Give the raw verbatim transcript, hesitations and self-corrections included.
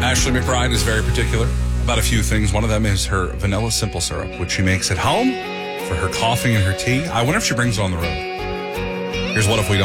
Ashley McBride is very particular about a few things. One of them is her vanilla simple syrup, which she makes at home for her coffee and her tea. I wonder if she brings it on the road. Here's What If We Don't.